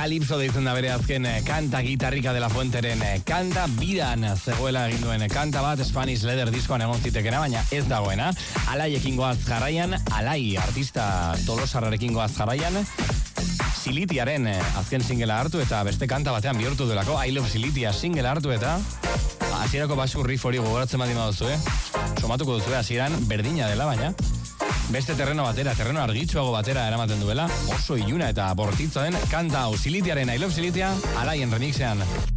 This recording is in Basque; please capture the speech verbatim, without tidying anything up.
Kalipso deitzen da bere azken eh, kanta, Gitarrika de la Fuenteren eh, kanta, bidan zegoela egin duen eh, kanta bat, Spanish Leather diskoan egon zitekena, baina ez dagoena. Alaiekin goaz jarraian, Alai artista tolosarrarekin goaz jarraian, Silitiaren eh, azken singela hartu eta beste kanta batean bihurtu delako, I Love Silitia singela hartu eta hasierako basu riff hori gogoratzen badi maduzu, eh? Somatuko duzu, hasieran berdina dela, baina beste terreno batera, terreno argitsuago batera eramaten duela, oso iluna eta bortitza den kanta hau Silitiaren I Love Silitia, Alaien remixean.